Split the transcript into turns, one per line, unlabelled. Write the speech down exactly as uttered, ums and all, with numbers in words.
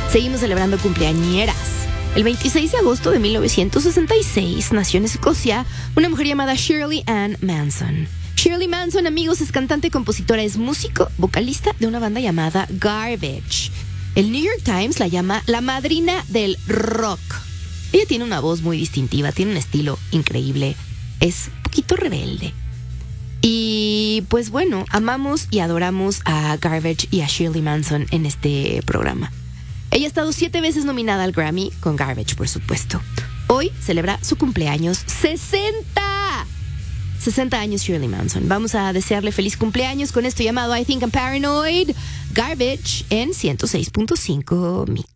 Seguimos celebrando cumpleañeras. El veintiséis de agosto de mil novecientos sesenta y seis nació en Escocia una mujer llamada Shirley Ann Manson. Shirley Manson, amigos, es cantante, compositora, es músico, vocalista de una banda llamada Garbage. El New York Times la llama la madrina del rock. Ella tiene una voz muy distintiva, tiene un estilo increíble, es un poquito rebelde. Y pues bueno, amamos y adoramos a Garbage y a Shirley Manson en este programa. Ella ha estado siete veces nominada al Grammy, con Garbage, por supuesto. Hoy celebra su cumpleaños sesenta. sesenta años Shirley Manson. Vamos a desearle feliz cumpleaños con esto llamado I Think I'm Paranoid. Garbage en ciento seis punto cinco Mix.